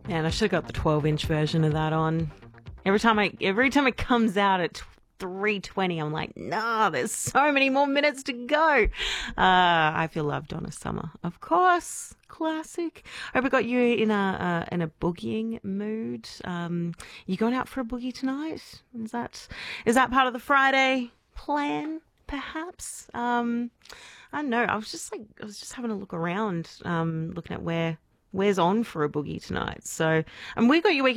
Man, I should have got the 12-inch version of that on. Every time it comes out at 3:20, I'm like, nah, there's so many more minutes to go. I Feel Love, Donna Summer, of course, classic. I hope I got you in a boogieing mood. You going out for a boogie tonight? Is that part of the Friday plan? Perhaps. I don't know. I was just having a look around, looking at where's on for a boogie tonight. So, and we got your weekend